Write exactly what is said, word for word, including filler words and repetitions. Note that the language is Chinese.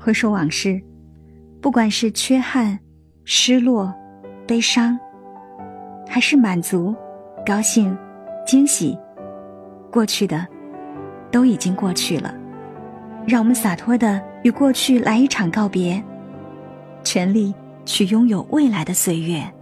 回首往事，不管是缺憾、失落、悲伤，还是满足、高兴、惊喜，过去的都已经过去了。让我们洒脱地与过去来一场告别，全力去拥有未来的岁月。